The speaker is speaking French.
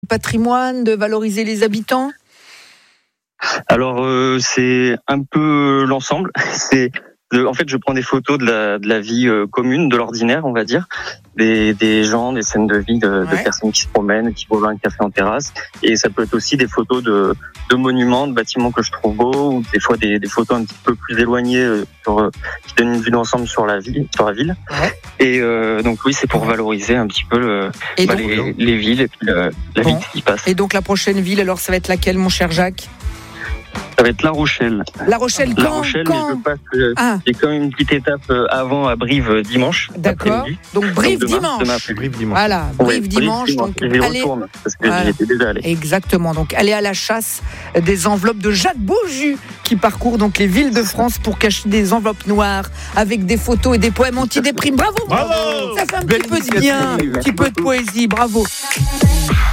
patrimoine, de valoriser les habitants? Alors c'est un peu l'ensemble. En fait, je prends des photos de la vie commune, de l'ordinaire, on va dire, des gens, des scènes de vie de personnes qui se promènent, qui boivent un café en terrasse. Et ça peut être aussi des photos de monuments, de bâtiments que je trouve beaux, ou des fois des photos un petit peu plus éloignées qui donnent une vue d'ensemble sur la ville. Ouais. Et donc oui, c'est pour valoriser un petit peu les villes et puis la vie qui y passe. Et donc la prochaine ville, alors ça va être laquelle, mon cher Jacques? Ça va être La Rochelle. La Rochelle, quand? La Rochelle, mais je passe. J'ai quand même une petite étape avant à Brive dimanche. D'accord. Donc Brive dimanche. Voilà, Brive dimanche. Donc je retourne parce que j'y étais déjà allé. Exactement. Donc allez à la chasse des enveloppes de Jacques Beaujus qui parcourt donc les villes de France pour cacher des enveloppes noires avec des photos et des poèmes anti-déprime. Bravo. Ça fait un petit peu de bien, un petit peu de poésie. Bravo.